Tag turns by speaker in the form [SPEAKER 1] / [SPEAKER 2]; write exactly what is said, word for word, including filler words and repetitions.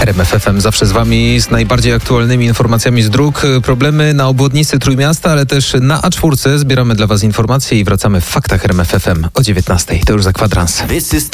[SPEAKER 1] R M F F M zawsze z wami z najbardziej aktualnymi informacjami z dróg. Problemy na obwodnicy Trójmiasta, ale też na A cztery. Zbieramy dla was informacje i wracamy w faktach R M F F M o dziewiętnastej. To już za kwadrans.